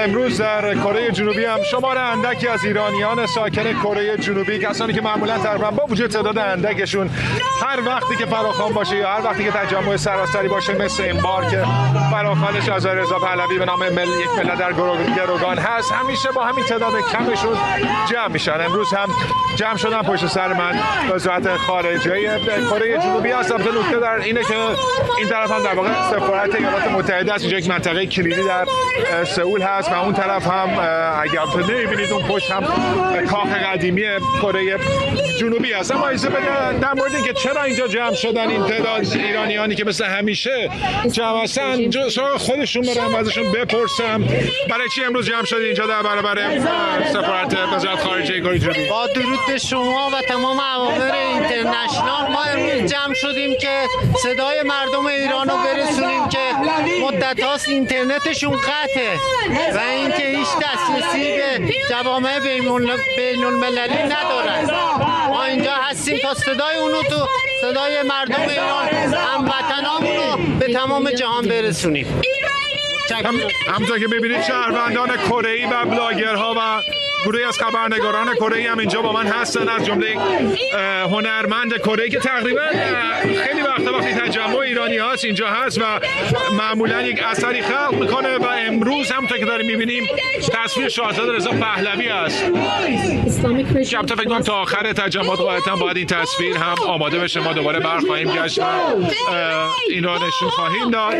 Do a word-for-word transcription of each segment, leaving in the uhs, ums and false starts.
امروز در کره جنوبی هم شمار اندکی از ایرانیان ساکن کره جنوبی، کسانی که معمولا تقریبا با وجود تعداد اندکشون هر وقتی که فراخوان باشه یا هر وقتی که تجمع سراسری باشه، مثل این بار که فراخوانش آذر رضا پهلوی به نام مل... یک ملت در گروگان هست، همیشه با همین تعداد کمشون جمع میشن. امروز هم جمع شدن پشت سر من وزارت خارجه کره جنوبی هست. البته نکته در اینه که این طرف هم در واقع سفارت ایالات متحده است، اینجا یک منطقه کلیدی در سئول هست و اون طرف هم اگر نمی‌بینید اون پشت هم کاخ قدیمی کره جنوبی هست. اما ایسا بگم در مورد اینکه چرا اینجا جمع شدن این تعداد ایرانیانی که مثل همیشه جمع هستن، سراغ خودشون برم ازشون بپرسم برای چی امروز جمع شدید اینجا در برابر سفارت وزارت خارجه کره جنوبی. با درود به شما و تمام عوامل اینترنشنال، ما امروز جمع شدیم که صدای مردم ایران رو برسونیم که مدت هاست اینترنتشون قطعه و اینکه هیچ دسترسی به جوامع بین المللی ندارن. ما اینجا هستیم تا صدای اونو تو صدای مردم ایران هموطنامون رو به تمام جهان برسونیم. هم همونطور که ببینید شهروندان کره‌ای و بلاگرها و گروهی از خبرنگاران کره‌ای هم اینجا با من هستن، از جمله هنرمند کره‌ای که تقریبا خیلی وقتا وقتی تجمع ایرانی هاست اینجا هست و معمولا یک اثری خلق میکنه و امروز همونطور که داریم میبینیم تصویر شاهزاده رضا پهلوی است. البته فکر کنم تا آخر تجمعات قاعدتا باید این تصویر هم آماده بشه، ما دوباره برخواهیم گشت و این را نشون خواهیم داد.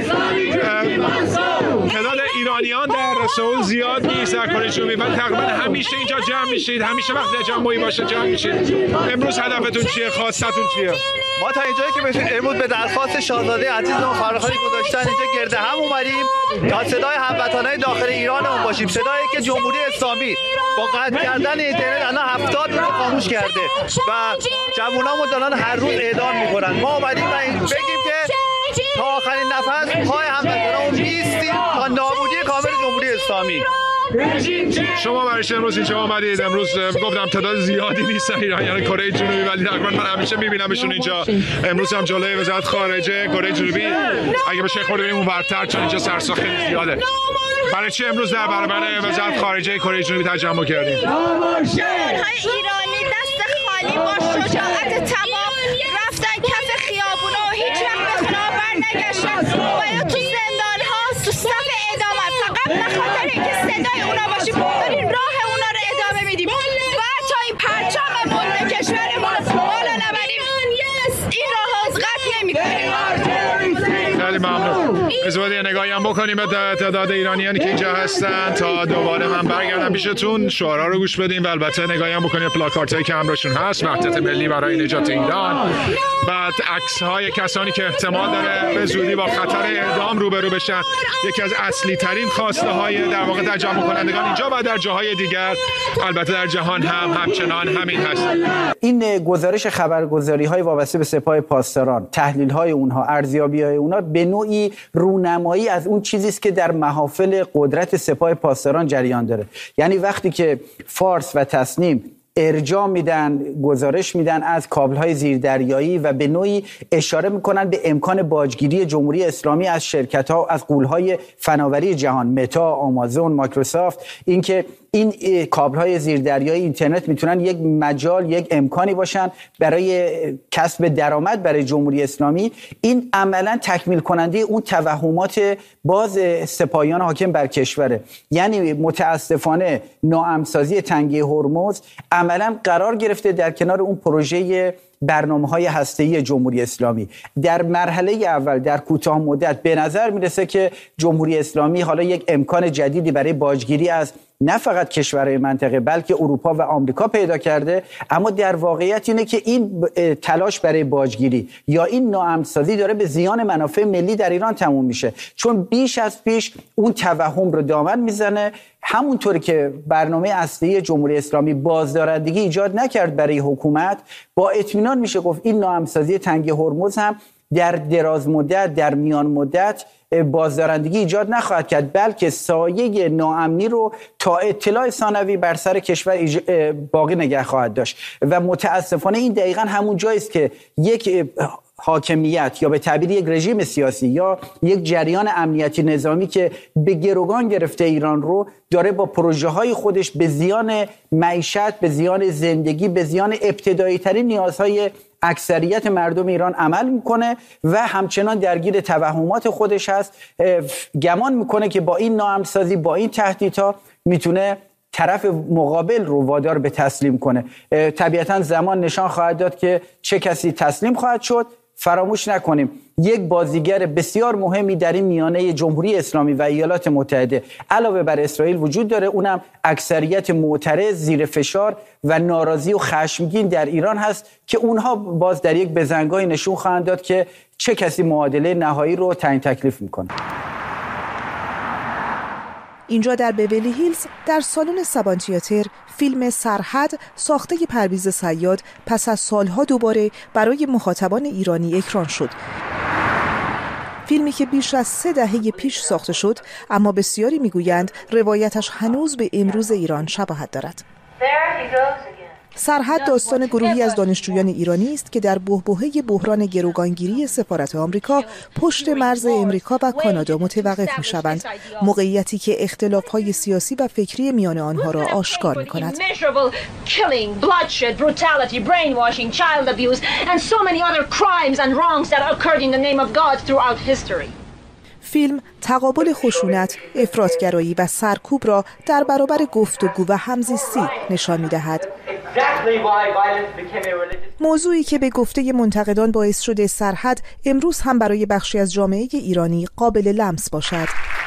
تعداد ایرانیان در سئول زیاد نیست در کره جنوبی، ولی تقریبا همیشه اینجا جمع میشید، همیشه وقتی تجمعی باشه جمع میشید. امروز هدفتون چیه؟ خواستتون چیه؟ ما تا اینجایی که امروز به درخواست شاهزاده عزیزمون فراخانی گذاشتن اینجا گرد هم اومدیم تا صدای هموطنان داخل ایرانمون باشیم، صدایی که جمهوری اسلامی با قطع کردن اینترنت الان هفتاد روز خاموش کرده و جوانامون دارن هر روز اعدام میکنن. ما اومدیم و بگیم که تا آخرین نفس پای هموطنامون میستیم تا نابودی کامل جمهوری اسلامی. شما برای امروز اینجا آمدید. امروز گفتم تعداد زیادی نیستن ایرانیان کره جنوبی، ولی تقریبا من همیشه میبینمشون اینجا. امروز هم جلوی وزارت خارجه کره جنوبی اگه بشه خود بریم اونورتر چون اینجا سرساخت خیلی زیاده. برای چی امروز در برابر وزارت خارجه کره جنوبی تجمع کردیم؟ جوان‌های ایرانی دست خالی با شجاعت تمام رفتن کف خیابونا و هیچ وقت به خونه برنگشتن. باید تو زندان‌ها تو صف اعدام فقط به خاطر اینکه صدای اونا باشیم داریم راه اونا رو ادامه میدیم و تا این پرچممون کشورمون رو بالا نبریم این راه از قطع نمی‌کنیم. خیلی ممنون. ازودی نگاهی هم بکنیم به تعداد ایرانیانی که اینجا هستن تا دوباره من برگردم پیشتون شعارها رو گوش بدیم و البته نگاهی هم بکنیم پلاکارتایی که همراهشون هست، وحدت ملی برای نجات ایران، بعد عکس‌های کسانی که احتمال داره به زودی با خطر اعدام روبرو بشن. یکی از اصلی ترین خواسته های در واقع تجمع کنندگان اینجا و در جاهای دیگر البته در جهان هم همچنان همین هست. این گزارش خبرگزاری های وابسته به سپاه پاسداران، تحلیل های اونها، ارزیابی های اونها به نوعی رونمایی از اون چیزی است که در محافل قدرت سپاه پاسداران جریان داره. یعنی وقتی که فارس و تصنیم ارجاع میدن، گزارش میدن از کابل‌های زیردریایی و به نوعی اشاره میکنن به امکان باجگیری جمهوری اسلامی از شرکت‌ها، از غول‌های فناوری جهان، متا، آمازون، مایکروسافت، اینکه این کابل‌های زیردریایی اینترنت میتونن یک مجال، یک امکانی باشن برای کسب درآمد برای جمهوری اسلامی. این عملاً تکمیل کننده اون توهمات باز سپاهیان حاکم بر کشوره. یعنی متاسفانه ناامن‌سازی تنگه هرمز عملاً قرار گرفته در کنار اون پروژه برنامه‌های هسته‌ای جمهوری اسلامی. در مرحله اول در کوتاه مدت به نظر میرسه که جمهوری اسلامی حالا یک امکان جدیدی برای باجگیری از نه فقط کشورهای منطقه بلکه اروپا و آمریکا پیدا کرده، اما در واقعیت اینه که این تلاش برای باجگیری یا این ناامن‌سازی داره به زیان منافع ملی در ایران تموم میشه، چون بیش از پیش اون توهم رو دامن میزنه. همونطوری که برنامه اصلی جمهوری اسلامی بازدارندگی ایجاد نکرد برای حکومت، با اطمینان میشه گفت این ناامن‌سازی تنگه هرمز هم در دراز مدت، در میان مدت بازدارندگی ایجاد نخواهد کرد، بلکه سایه ناامنی رو تا اطلاع ثانوی بر سر کشور باقی نگه خواهد داشت. و متاسفانه این دقیقاً همون جایی است که یک حاکمیت یا به تعبیر یک رژیم سیاسی یا یک جریان امنیتی نظامی که به گروگان گرفته ایران رو داره با پروژه های خودش به زیان معیشت، به زیان زندگی، به زیان ابتدایی ترین نیازهای اکثریت مردم ایران عمل میکنه و همچنان درگیر توهمات خودش هست. گمان میکنه که با این ناامن‌سازی، با این تهدیدها میتونه طرف مقابل رو وادار به تسلیم کنه. طبیعتا زمان نشان خواهد داد که چه کسی تسلیم خواهد شد. فراموش نکنیم یک بازیگر بسیار مهمی در این میانه جمهوری اسلامی و ایالات متحده علاوه بر اسرائیل وجود داره، اونم اکثریت معترض، زیر فشار و ناراضی و خشمگین در ایران هست که اونها باز در یک بزنگاهی نشون خواهند داد که چه کسی معادله نهایی رو تعیین تکلیف میکنه. اینجا در بیولی هیلز در سالن سبان تئاتر فیلم سرحد ساخته پرویز صیاد پس از سالها دوباره برای مخاطبان ایرانی اکران شد. فیلمی که بیش از سه دهه پیش ساخته شد اما بسیاری میگویند روایتش هنوز به امروز ایران شباهت دارد. سرحد داستان گروهی از دانشجویان ایرانی است که در بحبوحه بحران گروگانگیری سفارت آمریکا پشت مرز امریکا و کانادا متوقف می‌شوند، موقعیتی که اختلاف‌های سیاسی و فکری میان آنها را آشکار می‌کند. فیلم تقابل خشونت، افراط‌گرایی و سرکوب را در برابر گفتگو و همزیستی نشان می‌دهد. موضوعی که به گفته منتقدان باعث شده سرحد امروز هم برای بخشی از جامعه ایرانی قابل لمس باشد.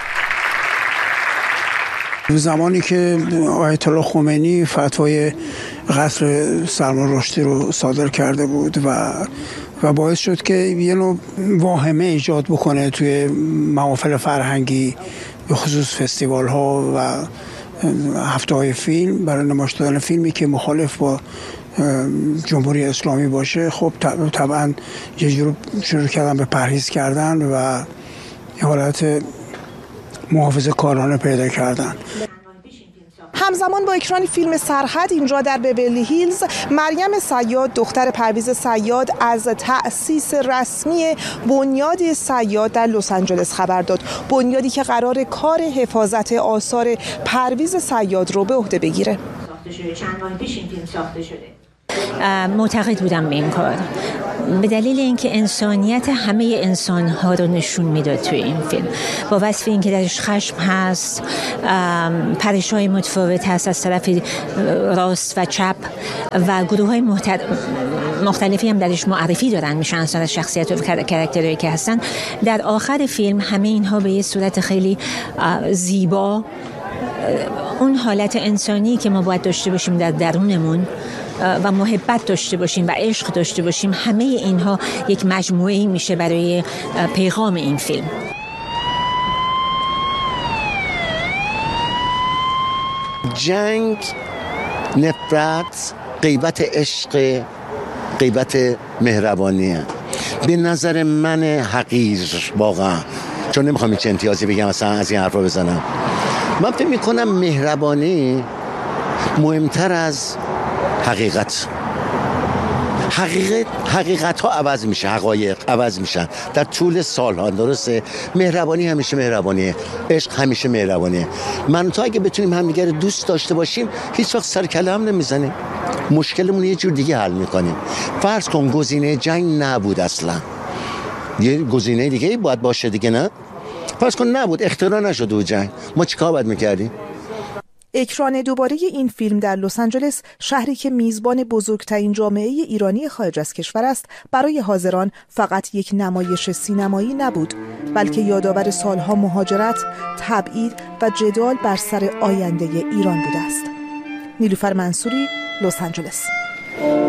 زمانی که آیت الله خمینی فتوای قتل سلمان رشدی رو صادر کرده بود و و باعث شد که یه نوع واهمه ایجاد بکنه توی محافل فرهنگی، به خصوص فستیوال ها و هفته های فیلم، برای نمایش دادن فیلمی که مخالف با جمهوری اسلامی باشه، خب طبعا یه جور شروع کردن به پرهیز کردن و یه حالت محافظه کارانه پیدا کردن. همزمان با اکران فیلم سرحد اینجا در بیولی هیلز، مریم صیاد دختر پرویز صیاد از تأسیس رسمی بنیاد صیاد در لس آنجلس خبر داد. بنیادی که قرار کار حفاظت آثار پرویز صیاد رو به عهده بگیره. چند ماه پیش این فیلم ساخته شده. معتقد بودم به این کار به دلیل اینکه انسانیت همه انسان‌ها رو نشون میداد توی این فیلم، با وصف اینکه درش خشم هست، پرش‌های متفاوت هست از طرف راست و چپ و گروه‌های محتر... مختلفی هم درش معرفی دارن میشن از شخصیت و کاراکترهایی که هستن. در آخر فیلم همه اینها به یه صورت خیلی زیبا اون حالت انسانی که ما باید داشته باشیم در درونمون و محبت داشته باشیم و عشق داشته باشیم، همه اینها یک مجموعه‌ای میشه برای پیغام این فیلم. جنگ، نفرت، غیبت عشق، غیبت مهربانیه. به نظر من حقیر واقعا، چون نمیخوام هیچ امتیازی بگم مثلا از این حرفا بزنم، من فکر میکنم مهربانی مهمتر از حقیقت. حقیقت حقیقت ها عوض میشه، حقایق عوض میشن در طول سالها. درسته، مهربانی همیشه مهربانیه، عشق همیشه مهربانیه. من تو اگه بتونیم همدیگه رو دوست داشته باشیم، هیچ وقت سر کله هم نمیزنیم، مشکلمون یه جور دیگه حل میکنیم. فرض کن گزینه جنگ نبود، اصلا یه گزینه دیگه باید باشه دیگه، نه؟ فرض کن نبود، اختراع نشد و جنگ، ما چیکار باید میکردیم؟ اکران دوباره این فیلم در لس آنجلس، شهری که میزبان بزرگترین جامعه ایرانی خارج از کشور است، برای حاضران فقط یک نمایش سینمایی نبود، بلکه یادآور سالها مهاجرت، تبعید و جدال بر سر آینده ایران بوده است. نیلوفر منصوری، لس آنجلس.